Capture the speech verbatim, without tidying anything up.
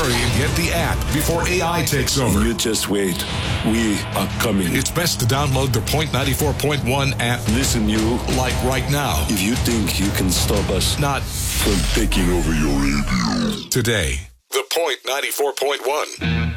Hurry and get the app before A I takes over. You just wait. We are coming. It's best to download the Point ninety-four point one app. Listen, you. Like right now. If you think you can stop us. Not from taking over your radio. Today, the Point ninety-four point one.